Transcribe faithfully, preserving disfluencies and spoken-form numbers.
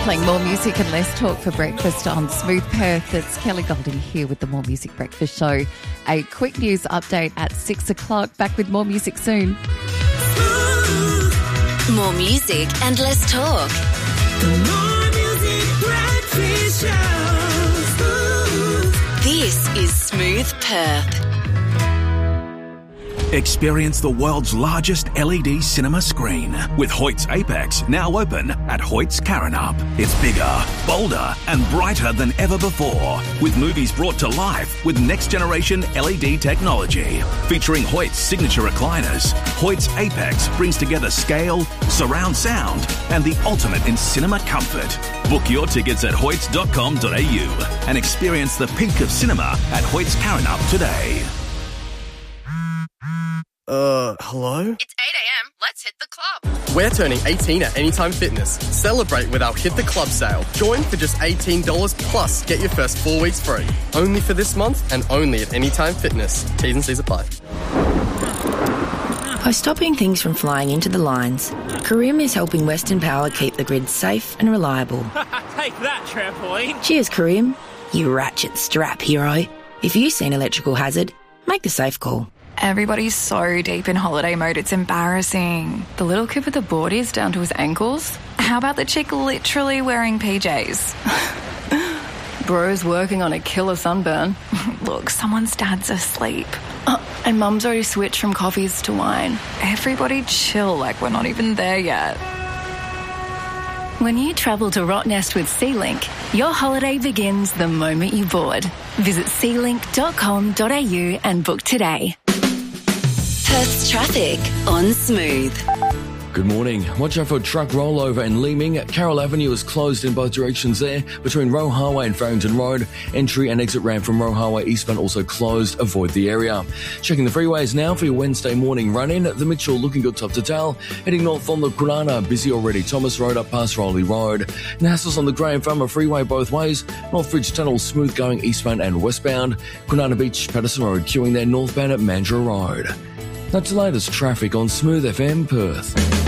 Playing more music and less talk for breakfast on Smooth Perth. It's Kelly Golding here with the More Music Breakfast Show. A quick news update at six o'clock. Back with more music soon. More music and less talk. The More Music Breakfast Show. This is Smooth Perth. Experience the world's largest L E D cinema screen with Hoyt's Apex now open at Hoyt's Karrinyup. It's bigger, bolder and brighter than ever before, with movies brought to life with next-generation L E D technology. Featuring Hoyt's signature recliners, Hoyt's Apex brings together scale, surround sound and the ultimate in cinema comfort. Book your tickets at hoyts dot com dot a u and experience the peak of cinema at Hoyt's Karrinyup today. Uh, hello? It's eight a.m. Let's hit the club. We're turning eighteen at Anytime Fitness. Celebrate with our Hit the Club sale. Join for just eighteen dollars plus get your first four weeks free. Only for this month and only at Anytime Fitness. T's and C's apply. By stopping things from flying into the lines, Carim is helping Western Power keep the grid safe and reliable. Take that, trampoline. Cheers, Carim. You ratchet strap hero. If you see an electrical hazard, make the safe call. Everybody's so deep in holiday mode, it's embarrassing. The little kid with the boardies down to his ankles? How about the chick literally wearing P Js? Bro's working on a killer sunburn. Look, someone's dad's asleep. Oh, and mum's already switched from coffees to wine. Everybody chill like we're not even there yet. When you travel to Rottnest with SeaLink, your holiday begins the moment you board. Visit sea link dot com dot a u and book today. Perth's traffic on Smooth. Good morning. Watch out for a truck rollover in Leeming. Carroll Avenue is closed in both directions there between Roe Highway and Farrington Road. Entry and exit ramp from Roe Highway eastbound also closed. Avoid the area. Checking the freeways now for your Wednesday morning run-in. The Mitchell looking good top to tail. Heading north on the Kwinana, busy already. Thomas Road up past Rowley Road. Nassau's on the Graham Farmer Freeway both ways. Northbridge Tunnel smooth going eastbound and westbound. Kwinana Beach, Patterson Road queuing there northbound at Mandurah Road. That's the latest traffic on Smooth F M Perth.